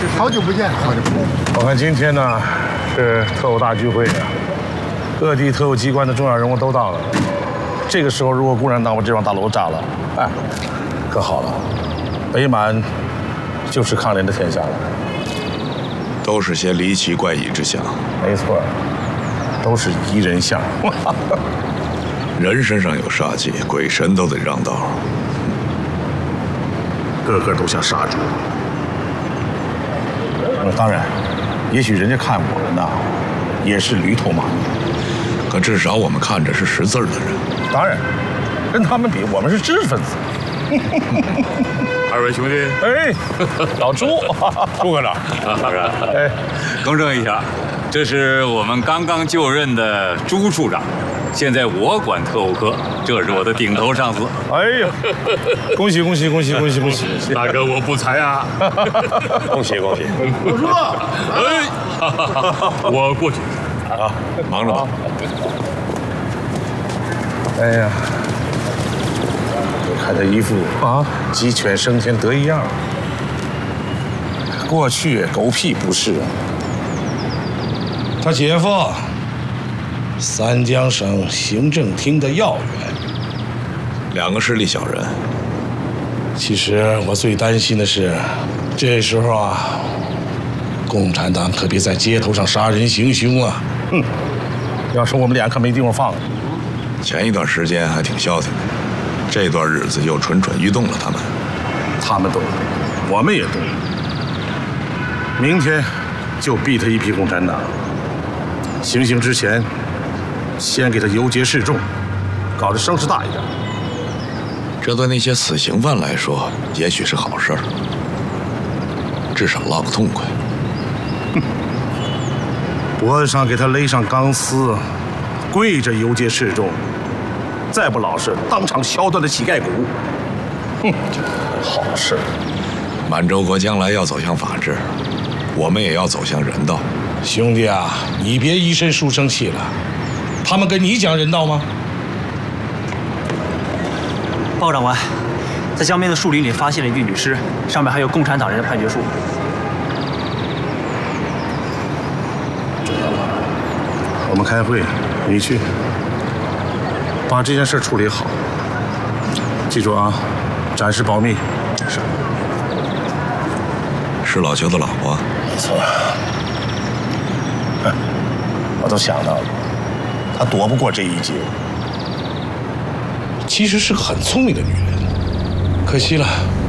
好久不见，好久不见。 我看今天呢是特务大聚会啊，各地特务机关的重要人物都到了。这个时候如果共产党把这幢大楼炸了，哎，可好了，北满就是抗联的天下了。 都是些离奇怪异之象。 没错，都是夷人相。 人身上有杀气，鬼神都得让道。 个个都像杀猪。当然，也许人家看我们呐，也是驴头马面， 可至少我们看着是识字的人。 当然，跟他们比，我们是知识分子。 二位兄弟， 哎，老朱， 朱科长， 哎， 更正一下，这是我们刚刚就任的朱处长，现在我管特务科，这是我的顶头上司。 哎呀，恭喜恭喜恭喜恭喜恭喜！ 大哥，我不才啊！ 恭喜恭喜！ 我说， 哎，我过去啊， 忙着吧。 哎呀，我看他一副啊鸡犬升天得意样。过去狗屁不是啊。他姐夫，三江省行政厅的要员。 两个势利小人。 其实我最担心的是，这时候啊，共产党可别在街头上杀人行凶啊！哼，要是我们俩可没地方放。 前一段时间还挺消停的，这段日子又蠢蠢欲动了。 他们动，我们也动。明天就逼他一批共产党。行刑之前，先给他游街示众，搞得声势大一点。 这对那些死刑犯来说，也许是好事儿，至少落个痛快。 哼，脖子上给他勒上钢丝，跪着游街示众，再不老实，当场削断了膝盖骨。哼，好事。 满洲国将来要走向法治，我们也要走向人道。 兄弟啊，你别一身书生气了。他们跟你讲人道吗？ 报告长官，在江边的树林里发现了一具女尸，上面还有共产党人的判决书。 知道了，我们开会，你去把这件事处理好。记住啊，暂时保密。是。 是老邱的老婆。 没错。我都想到了，她躲不过这一劫。其实是个很聪明的女人，可惜了，